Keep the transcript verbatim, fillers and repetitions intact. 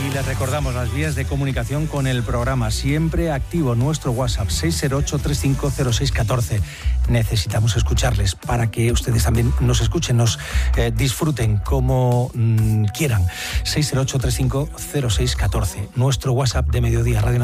Y les recordamos las vías de comunicación con el programa. Siempre activo nuestro WhatsApp seis cero ocho, tres cinco cero seis uno cuatro. Necesitamos escucharles para que ustedes también nos escuchen, nos eh, disfruten como mmm, quieran. seis cero ocho, tres cinco cero seis uno cuatro. Nuestro WhatsApp de Mediodía Radio